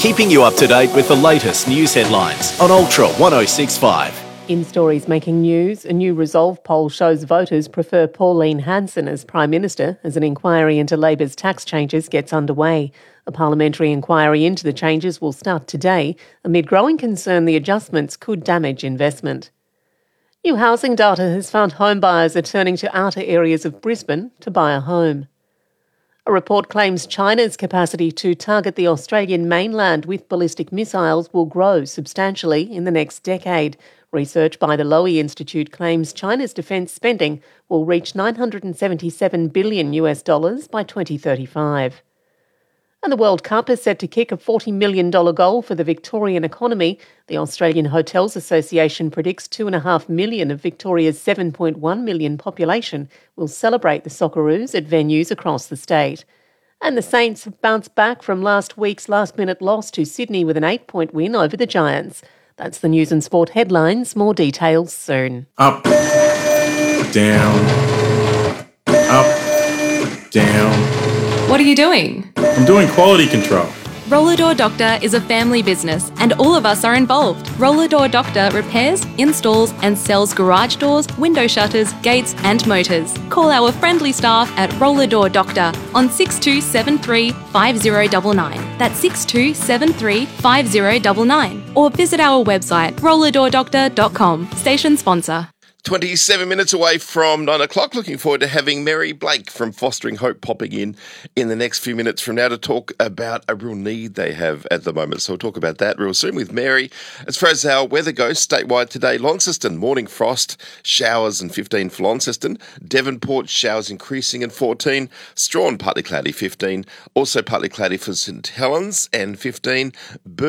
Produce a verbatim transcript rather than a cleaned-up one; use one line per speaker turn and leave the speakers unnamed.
keeping you up to date with the latest news headlines on Ultra one oh six point five.
In stories making news, a new Resolve poll shows voters prefer Pauline Hanson as Prime Minister as an inquiry into Labor's tax changes gets underway. A parliamentary inquiry into the changes will start today, amid growing concern the adjustments could damage investment. New housing data has found home buyers are turning to outer areas of Brisbane to buy a home. A report claims China's capacity to target the Australian mainland with ballistic missiles will grow substantially in the next decade. Research by the Lowy Institute claims China's defence spending will reach nine hundred seventy-seven billion US dollars by twenty thirty-five. And the World Cup is set to kick a forty million dollars goal for the Victorian economy. The Australian Hotels Association predicts two point five million of Victoria's seven point one million population will celebrate the Socceroos at venues across the state. And the Saints have bounced back from last week's last-minute loss to Sydney with an eight-point win over the Giants. That's the news and sport headlines. More details soon.
Up, down, up, down.
What are you doing?
I'm doing quality control.
Roller Door Doctor is a family business and all of us are involved. Roller Door Doctor repairs, installs and sells garage doors, window shutters, gates and motors. Call our friendly staff at Roller Door Doctor on six two seven three, five zero nine nine. That's six two seven three, five zero nine nine. Or visit our website roller door doctor dot com. Station sponsor.
twenty-seven minutes away from nine o'clock. Looking forward to having Mary Blake from Fostering Hope popping in in the next few minutes from now to talk about a real need they have at the moment. So we'll talk about that real soon with Mary. As far as our weather goes, statewide today, Launceston, morning frost, showers and fifteen for Launceston. Devonport, showers increasing and fourteen. Strahan, partly cloudy, fifteen. Also partly cloudy for St Helens and fifteen.